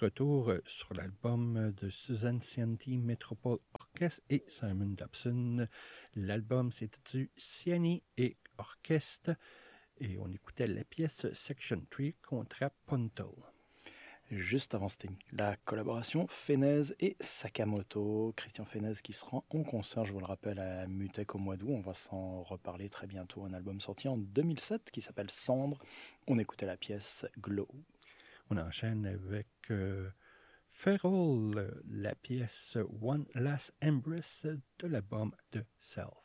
retour sur l'album de Suzanne Cianti, Metropole Orchestre et Simon Dobson. L'album s'intitule Ciani et Orchestre et on écoutait la pièce Section 3 Contrapuntal. Juste avant, c'était la collaboration Fenez et Sakamoto. Christian Fenez qui se rend en concert, je vous le rappelle, à Mutec au mois d'août. On va s'en reparler très bientôt. Un album sorti en 2007 qui s'appelle Cendre. On écoutait la pièce Glow. On enchaîne avec Feral, la pièce One Last Embrace de l'album The Self.